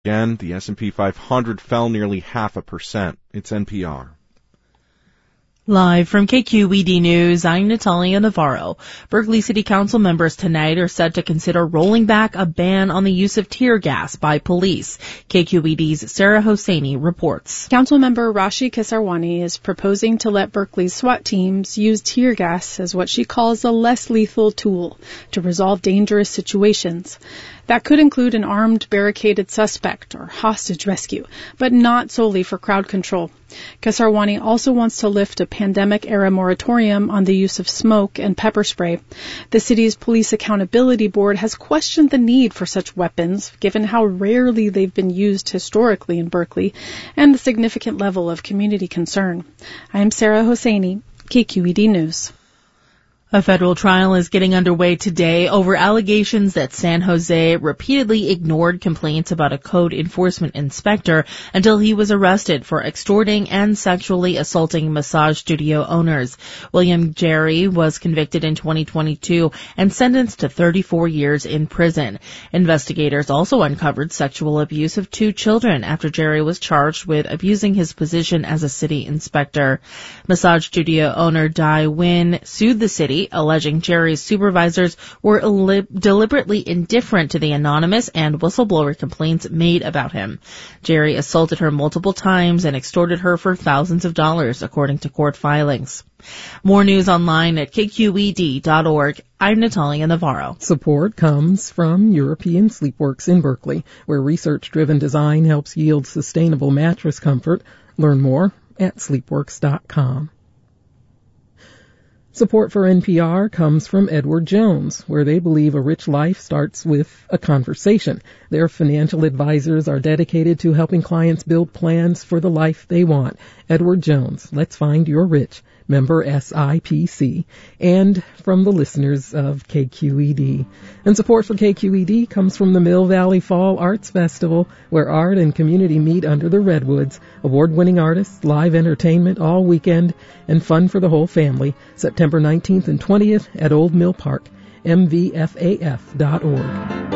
Again, the S&P 500 fell nearly 0.5%. It's NPR. Live from KQED News, I'm Natalia Navarro. Berkeley City Council members tonight are set to consider rolling back a ban on the use of tear gas by police. KQED's Sarah Hosseini reports. Councilmember Rashi Kesarwani is proposing to let Berkeley's SWAT teams use tear gas as what she calls a less lethal tool to resolve dangerous situations. That could include an armed, barricaded suspect or hostage rescue, but not solely for crowd control. Kesarwani also wants to lift a pandemic-era moratorium on the use of smoke and pepper spray. The city's Police Accountability Board has questioned the need for such weapons, given how rarely they've been used historically in Berkeley, and the significant level of community concern. I'm Sarah Hosseini, KQED News. A federal trial is getting underway today over allegations that San Jose repeatedly ignored complaints about a code enforcement inspector until he was arrested for extorting and sexually assaulting massage studio owners. William Jerry was convicted in 2022 and sentenced to 34 years in prison. Investigators also uncovered sexual abuse of 2 children after Jerry was charged with abusing his position as a city inspector. Massage studio owner Dai Win sued the city, alleging Jerry's supervisors were deliberately indifferent to the anonymous and whistleblower complaints made about him. Jerry assaulted her multiple times and extorted her for thousands of dollars, according to court filings. More news online at kqed.org. I'm Natalia Navarro. Support comes from European Sleepworks in Berkeley, where research-driven design helps yield sustainable mattress comfort. Learn more at sleepworks.com. Support for NPR comes from Edward Jones, where they believe a rich life starts with a conversation. Their financial advisors are dedicated to helping clients build plans for the life they want. Edward Jones, let's find your rich. Member SIPC, and from the listeners of KQED. And support for KQED comes from the Mill Valley Fall Arts Festival, where art and community meet under the redwoods. Award-winning artists, live entertainment all weekend, and fun for the whole family. September 19th and 20th at Old Mill Park. MVFAF.org.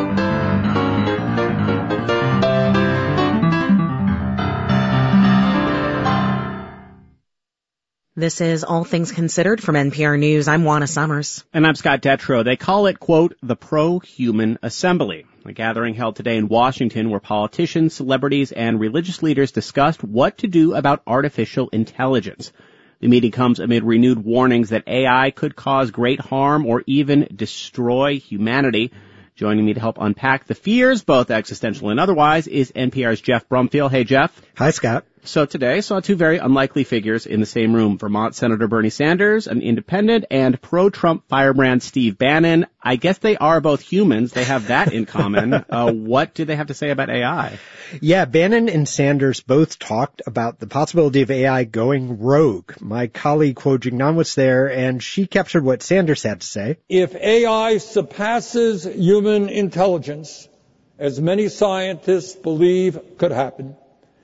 This is All Things Considered from NPR News. I'm Juana Summers. And I'm Scott Detrow. They call it, quote, the Pro-Human Assembly, a gathering held today in Washington where politicians, celebrities, and religious leaders discussed what to do about artificial intelligence. The meeting comes amid renewed warnings that AI could cause great harm or even destroy humanity. Joining me to help unpack the fears, both existential and otherwise, is NPR's Jeff Brumfield. Hey, Jeff. Hi, Scott. So today saw 2 very unlikely figures in the same room. Vermont Senator Bernie Sanders, an independent, and pro-Trump firebrand Steve Bannon. I guess they are both humans. They have that in common. What do they have to say about AI? Yeah, Bannon and Sanders both talked about the possibility of AI going rogue. My colleague, Kuo Jingnan, was there, and she captured what Sanders had to say. If AI surpasses human intelligence, as many scientists believe could happen,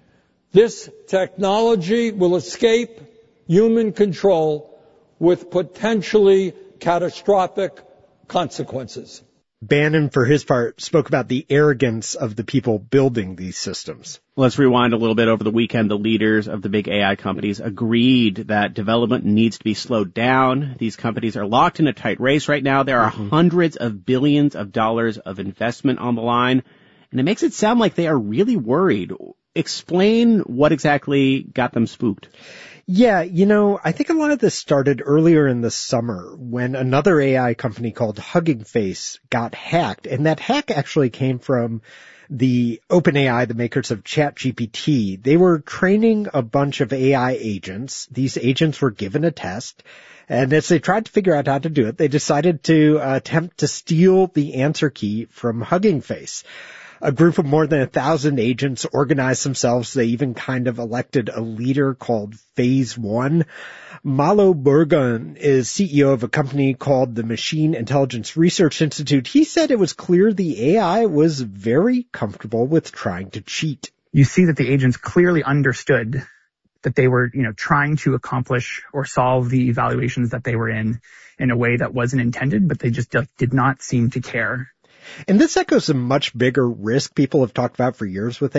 this technology will escape human control with potentially catastrophic consequences. Bannon, for his part, spoke about the arrogance of the people building these systems. Let's rewind a little bit. Over the weekend, the leaders of the big AI companies agreed that development needs to be slowed down. These companies are locked in a tight race right now. There are hundreds of billions of dollars of investment on the line, and it makes it sound like they are really worried. Explain what exactly got them spooked. Yeah, I think a lot of this started earlier in the summer when another AI company called Hugging Face got hacked. And that hack actually came from the OpenAI, the makers of ChatGPT. They were training a bunch of AI agents. These agents were given a test. And as they tried to figure out how to do it, they decided to attempt to steal the answer key from Hugging Face. A group of more than 1,000 agents organized themselves. They even kind of elected a leader called Phase One. Malo Burgon is CEO of a company called the Machine Intelligence Research Institute. He said it was clear the AI was very comfortable with trying to cheat. You see that the agents clearly understood that they were, trying to accomplish or solve the evaluations that they were in a way that wasn't intended, but they just did not seem to care. And this echoes a much bigger risk people have talked about for years with